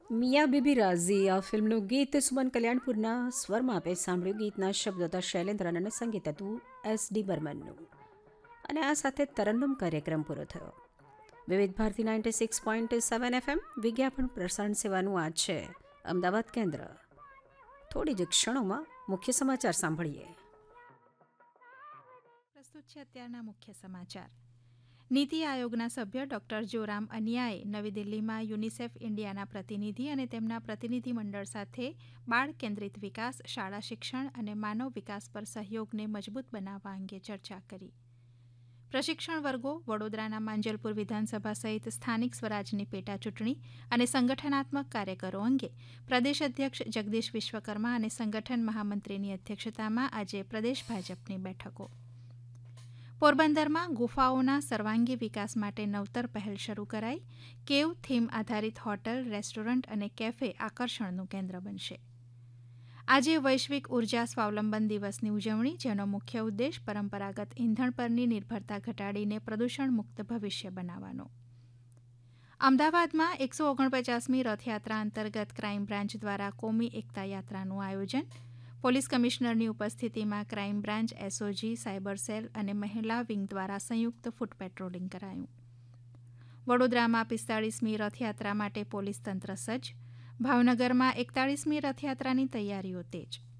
મિયા BB રાઝી આ ફિલ્મનું ગીત સુમન કલ્યાણપુરના સ્વરમાં આપે સાંભળ્યું. ગીતના શબ્દ હતા શૈલેન્દ્રન અને સંગીત હતું SD બર્મનનું. અને આ સાથે તરન્નુમ કાર્યક્રમ પૂરો થયો. વિવિધ ભારતી 96.7 FM વિજ્ઞાપન પ્રસારણ સેવાનું આ છે અમદાવાદ કેન્દ્ર. થોડી જ ક્ષણોમાં મુખ્ય સમાચાર સાંભળીએ. પ્રસ્તુત છે અત્યારના મુખ્ય સમાચાર. નીતિ આયોગના સભ્ય ડોક્ટર જોરામ અનિયાએ નવી દિલ્હીમાં યુનિસેફ ઇન્ડિયાના પ્રતિનિધિ અને તેમના પ્રતિનિધિમંડળ સાથે બાળ કેન્દ્રિત વિકાસ, શાળા શિક્ષણ અને માનવ વિકાસ પર સહયોગને મજબૂત બનાવવા અંગે ચર્ચા કરી. પ્રશિક્ષણ વર્ગો, વડોદરાના માંજલપુર વિધાનસભા સહિત સ્થાનિક સ્વરાજની પેટા ચૂંટણી અને સંગઠનાત્મક કાર્યકરો અંગે પ્રદેશ અધ્યક્ષ જગદીશ વિશ્વકર્મા અને સંગઠન મહામંત્રીની અધ્યક્ષતામાં આજે પ્રદેશ ભાજપની બેઠકો. પોરબંદરમાં ગુફાઓના સર્વાંગી વિકાસ માટે નવતર પહેલ શરૂ કરાઈ. કેવ થીમ આધારિત હોટલ, રેસ્ટોરન્ટ અને કેફે આકર્ષણનું કેન્દ્ર બનશે. આજે વૈશ્વિક ઉર્જા સ્વાવલંબન દિવસની ઉજવણી, જેનો મુખ્ય ઉદ્દેશ પરંપરાગત ઇંધણ પરની નિર્ભરતા ઘટાડીને પ્રદૂષણ મુક્ત ભવિષ્ય બનાવવાનો. અમદાવાદમાં 149મી રથયાત્રા અંતર્ગત ક્રાઇમ બ્રાન્ચ દ્વારા કોમી એકતા યાત્રાનું આયોજન. પોલીસ કમિશનરની ઉપસ્થિતિમાં crime branch, SOG, cyber cell અને મહિલા વિંગ દ્વારા સંયુક્ત ફૂટ પેટ્રોલિંગ કરાયું. વડોદરામાં 45મી રથયાત્રા માટે પોલીસ તંત્ર સજ્જ. ભાવનગરમાં 41મી રથયાત્રાની તૈયારીઓ તેજ.